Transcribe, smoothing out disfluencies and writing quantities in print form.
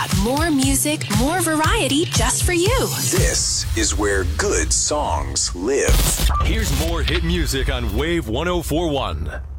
got more music, more variety just for you. This is where good songs live. Here's more hit music on Wave 104.1.